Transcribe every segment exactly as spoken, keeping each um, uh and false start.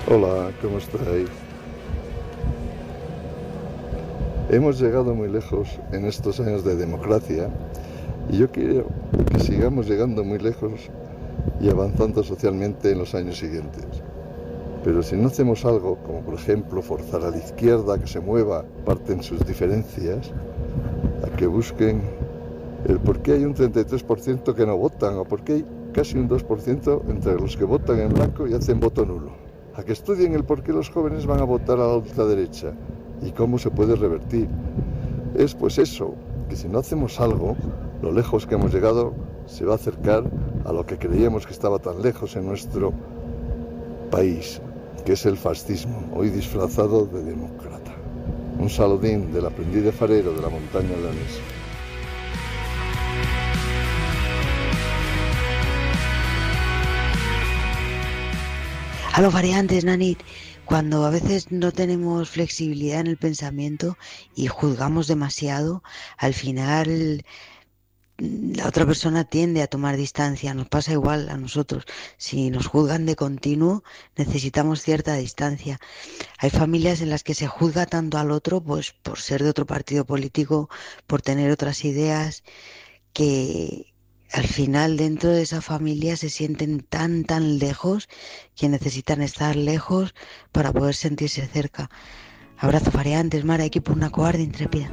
Hola, ¿cómo estáis? Hemos llegado muy lejos en estos años de democracia y yo quiero que sigamos llegando muy lejos y avanzando socialmente en los años siguientes. Pero si no hacemos algo, como por ejemplo forzar a la izquierda a que se mueva, parten sus diferencias, a que busquen el por qué hay un treinta y tres por ciento que no votan o por qué hay casi un dos por ciento entre los que votan en blanco y hacen voto nulo, a que estudien el por qué los jóvenes van a votar a la ultraderecha y cómo se puede revertir. Es pues eso, que si no hacemos algo, lo lejos que hemos llegado se va a acercar a lo que creíamos que estaba tan lejos en nuestro país, que es el fascismo, hoy disfrazado de demócrata. Un saludín del aprendiz de farero de la montaña leonesa. A los variantes, Nanit, cuando a veces no tenemos flexibilidad en el pensamiento y juzgamos demasiado, al final la otra persona tiende a tomar distancia. Nos pasa igual a nosotros. Si nos juzgan de continuo, necesitamos cierta distancia. Hay familias en las que se juzga tanto al otro, pues por ser de otro partido político, por tener otras ideas, que al final dentro de esa familia se sienten tan, tan lejos que necesitan estar lejos para poder sentirse cerca. Abrazo variantes, Mara, equipo una cobarde intrépida.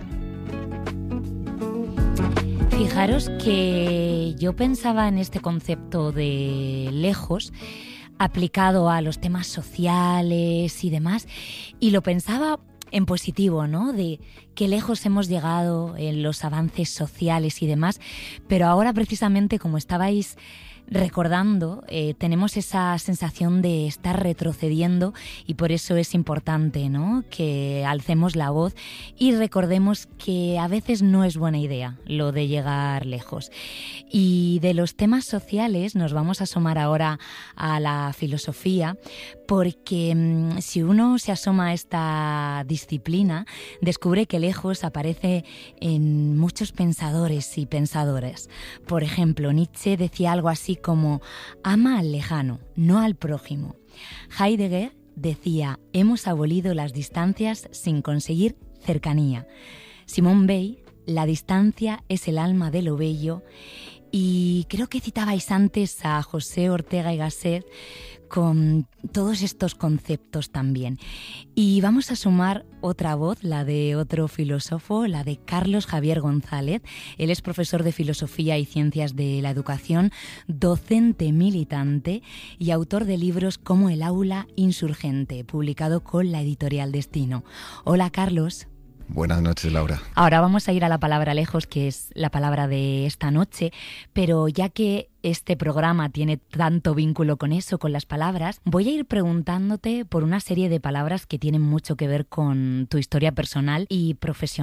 Fijaros que yo pensaba en este concepto de lejos aplicado a los temas sociales y demás, y lo pensaba en positivo, ¿no? De qué lejos hemos llegado en los avances sociales y demás, pero ahora precisamente, como estabais recordando, eh, tenemos esa sensación de estar retrocediendo y por eso es importante, ¿no?, que alcemos la voz y recordemos que a veces no es buena idea lo de llegar lejos. Y de los temas sociales nos vamos a asomar ahora a la filosofía, porque mmm, si uno se asoma a esta disciplina, descubre que lejos aparece en muchos pensadores y pensadoras. Por ejemplo, Nietzsche decía algo así como ama al lejano, no al prójimo. Heidegger decía, hemos abolido las distancias sin conseguir cercanía. Simone Weil, la distancia es el alma de lo bello. Y creo que citabais antes a José Ortega y Gasset con todos estos conceptos también. Y vamos a sumar otra voz, la de otro filósofo, la de Carlos Javier González. Él es profesor de Filosofía y Ciencias de la Educación, docente militante y autor de libros como El aula insurgente, publicado con la editorial Destino. Hola, Carlos. Buenas noches, Laura. Ahora vamos a ir a la palabra lejos, que es la palabra de esta noche, pero ya que este programa tiene tanto vínculo con eso, con las palabras, voy a ir preguntándote por una serie de palabras que tienen mucho que ver con tu historia personal y profesional.